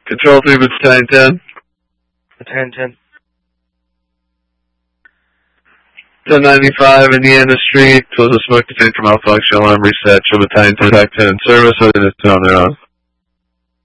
Control 3, Battalion 10. Battalion 10. 1095 Indiana Street, was a smoke contained from Alpha Fox, alarm reset, show Battalion 10 back 10 in service, other than it's on their own.